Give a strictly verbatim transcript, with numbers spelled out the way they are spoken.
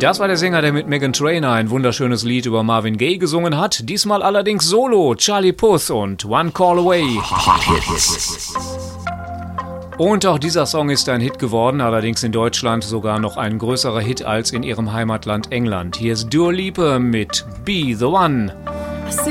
Das war der Sänger, der mit Meghan Trainor ein wunderschönes Lied über Marvin Gaye gesungen hat. Diesmal allerdings solo, Charlie Puth und One Call Away. Und auch dieser Song ist ein Hit geworden, allerdings in Deutschland sogar noch ein größerer Hit als in ihrem Heimatland England. Hier ist Dua Lipa mit Be The One.